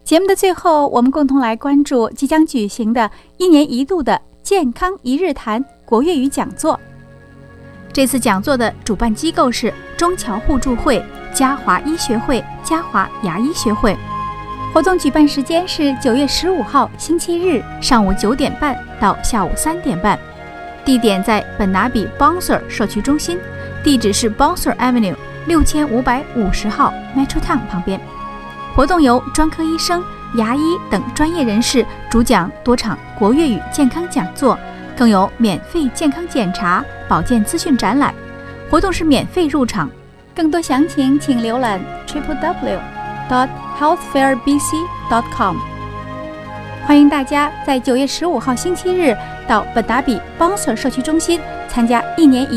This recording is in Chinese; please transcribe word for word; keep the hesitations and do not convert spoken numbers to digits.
节目的最后，我们共同来关注即将举行的一年一度的健康一日谈国粤语讲座。这次讲座的主办机构是中侨互助会、嘉华医学会、嘉华牙医学会。活动举办时间是九月十五号星期日上午九点半到下午三点半，地点在本拿比 Bouncer 社区中心，地址是 Bouncer Avenue 六千五百五十号 Metro Town 旁边。活动由专科医生、牙医等专业人士主讲多场国粤语健康讲座，更有免费健康检查、保健资讯展览。活动是免费入场，更多详情请浏览 triple w dot healthfair b c dot com。 欢迎大家在九月十五号星期日到本达比 Bouncer 社区中心参加一年一